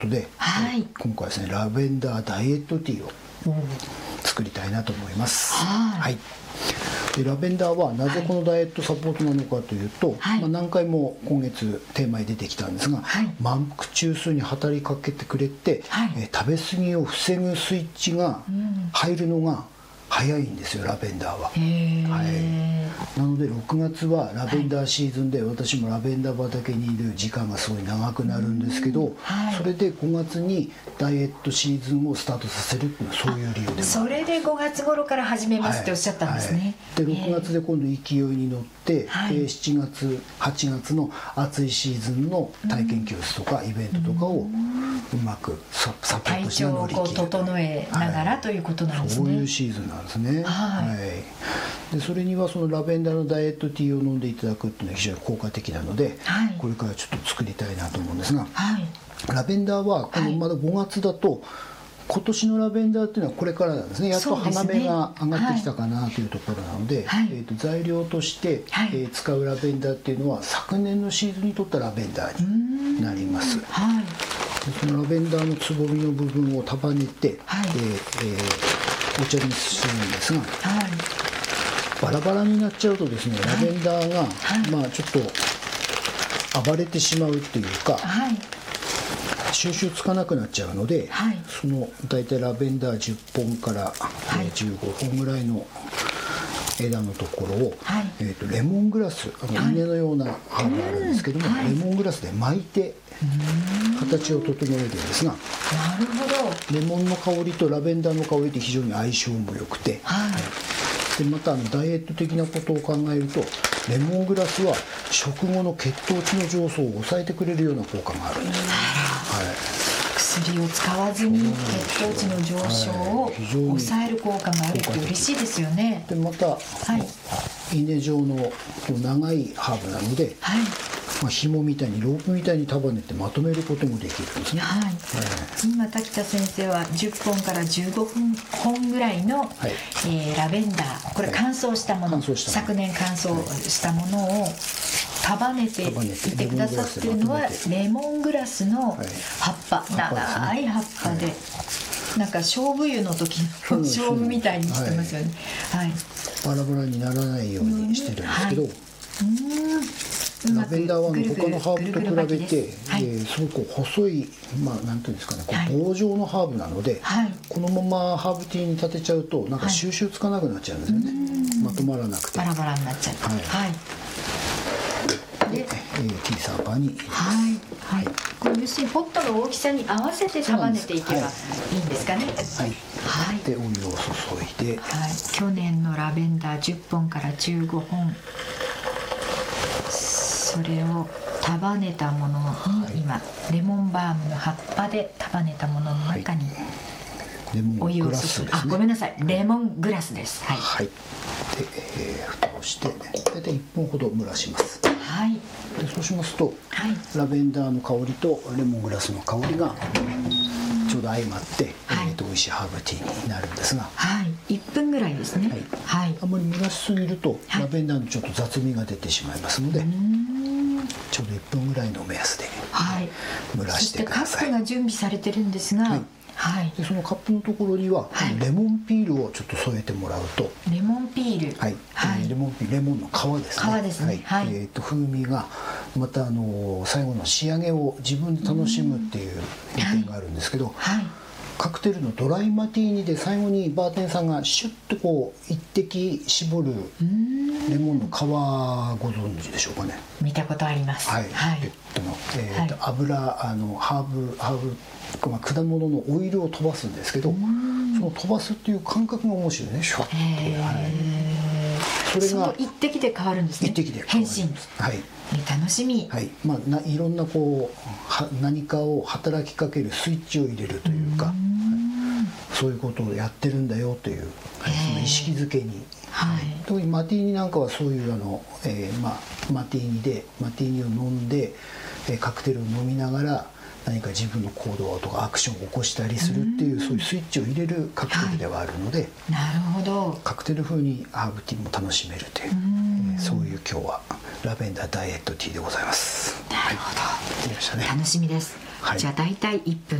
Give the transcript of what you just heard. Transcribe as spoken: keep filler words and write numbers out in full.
ことで、 はい、 今回はですねラベンダーダイエットティーを作りたいなと思います。 はい、 はい、でラベンダーはなぜこのダイエットサポートなのかというと、はい、まあ、何回も今月テーマに出てきたんですが、はい、満腹中枢に働きかけてくれて、はい、えー、食べ過ぎを防ぐスイッチが入るのが早いんですよ、ラベンダーは。はい、なのでろくがつはラベンダーシーズンで、私もラベンダー畑にいる時間がすごい長くなるんですけど、はい、それでごがつにダイエットシーズンをスタートさせるっていうのはそういう理由でもある。 それでごがつ頃から始めますっておっしゃったんですね。はいはい、 でろくがつで今度勢いに乗って、はい、しちがつはちがつの暑いシーズンの体験教室とかイベントとかをうまくサポートしながら乗り切る、 体調をこう整えながら、はい、ということなんですね。 そういうシーズンなんですね。はい、はい、でそれにはそのラベンダーのダイエットティーを飲んでいただくっていうのは非常に効果的なので、はい、これからちょっと作りたいなと思うんですが、はい、ラベンダーはこのまだごがつだと、はい、今年のラベンダーっていうのはこれからなんですね。やっと花芽が上がってきたかなというところなので、はい、えー、と材料として、はい、えー、使うラベンダーっていうのは昨年のシーズンにとったラベンダーになります。はい、でそのラベンダーのつぼみの部分を束ねて、はい、でえー、お茶にするんですが、はい、バラバラになっちゃうとですね、ラベンダーが、はい、まあちょっと暴れてしまうっていうか、はい、収集つかなくなっちゃうので、はい、その大体ラベンダーじゅっぽんから、はい、じゅうごほんぐらいの枝のところを、はい、えー、とレモングラス、あの稲のような葉があるんですけども、はい、レモングラスで巻いて形を整えるんですが、 なるほど、 レモンの香りとラベンダーの香りって非常に相性も良くて、はい、でまたあのダイエット的なことを考えると、レモングラスは食後の血糖値の上昇を抑えてくれるような効果があるんです。はい、 薬を使わずに血糖値の上昇を抑える効果があるって嬉しいですよね。 でまた、はい、稲状の長いハーブなので、はい、まあ、紐みたいにロープみたいに束ねてまとめることもできるんですね。はいはい、 今滝田先生はじゅっぽんからじゅうごほんぐらいの、はい、えー、ラベンダー、これ乾燥したもの、はい、昨年乾燥したものを束ねていってくださっているのはレモングラスの葉っぱ、はい、長い葉っぱで、なんか勝負湯の時の勝負みたいにしてますよね。はいはい、 バラバラにならないようにしてるんですけど、はい、うん、ラベンダーは他のハーブと比べて、はい、えー、すごく細い、まあ、なんていうんですかね、こう棒状のハーブなので、はい、このままハーブティーに立てちゃうとなんか収集つかなくなっちゃうんですよね。はい、まとまらなくてバラバラになっちゃう。はい、はい、 で、えー、ティーサーバーに入れます。 はいはい、これ要するにポットの大きさに合わせて束ねていけばいいんですかね。はい、 はい、でお湯を注いで、 はい、去年のラベンダーじゅっぽんからじゅうごほん、それを束ねたものに、はい、今レモンバームの葉っぱで束ねたものの中にお湯を注いで、はい、ね、あ、ごめんなさい、レモングラスです。はい、はい、で、 えー、蓋をして大体いっぷんほど蒸らします。 はい、 でそうしますと、はい、ラベンダーの香りとレモングラスの香りがちょうど相まって、はい、えー、と美味しいハーブティーになるんですが、はい、 いっぷんぐらいですね。はいはい、 あまり蒸らしすぎると、はい、ラベンダーのちょっと雑味が出てしまいますので、ちょうどいっぷんぐらいの目安で蒸らしてください。 そしてカップが準備されてるんですが、はいはい、 でそのカップのところには、はい、レモンピールをちょっと添えてもらうと、 レモンピール、 はいはい、レモンピール、レモンの皮ですね。皮ですね。はい、はい、えー、と風味がまた、あのー、最後の仕上げを自分で楽しむっていう利点があるんですけど、はいはい、カクテルのドライマティーニで最後にバーテンさんがシュッとこう一滴絞るレモンの皮、ご存知でしょうかね。 見たことあります。はい、 はい、えっとえー、とはい、油、あのハーブハーブまあ、果物のオイルを飛ばすんですけど、その飛ばすっていう感覚が面白いね。シュワッと、はい、 それがその一滴で変わるんですね。 一滴で変身、 はい、 楽しみ。 はい、まあ、ないろんなこうは何かを働きかけるスイッチを入れるというか、う、はい、そういうことをやってるんだよという、はい、その意識づけに、はい、特にマティーニなんかはそういうあの、えーまあ、マティーニでマティーニを飲んで、えー、カクテルを飲みながら何か自分の行動とかアクションを起こしたりするっていう、そういうスイッチを入れるカクテルではあるので、 はい、なるほど、 カクテル風にハーブティーも楽しめるという、えー、そういう今日はラベンダーダイエットティーでございます。 なるほど、 はい、ましたね、 楽しみです。 はい、じゃあ大体いっぷん